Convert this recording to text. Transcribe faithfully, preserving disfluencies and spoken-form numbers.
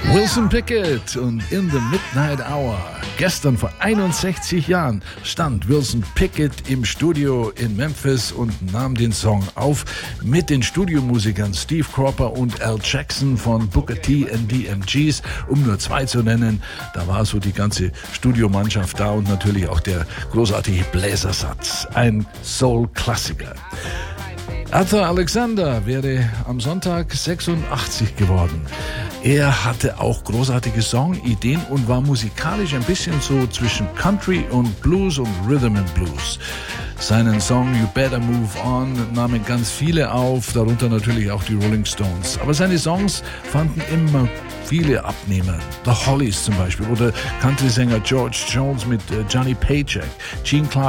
Wilson Pickett und In the Midnight Hour. Gestern vor einundsechzig Jahren stand Wilson Pickett im Studio in Memphis und nahm den Song auf mit den Studiomusikern Steve Cropper und Al Jackson von Booker T and the M Gs, um nur zwei zu nennen. Da war so die ganze Studiomannschaft da und natürlich auch der großartige Bläsersatz. Ein Soul-Klassiker. Arthur Alexander wäre am Sonntag sechsundachtzig geworden. Er hatte auch großartige Songideen und war musikalisch ein bisschen so zwischen Country und Blues und Rhythm and Blues. Seinen Song You Better Move On nahmen ganz viele auf, darunter natürlich auch die Rolling Stones. Aber seine Songs fanden immer viele Abnehmer. The Hollies zum Beispiel oder Country-Sänger George Jones mit Johnny Paycheck, Gene Clark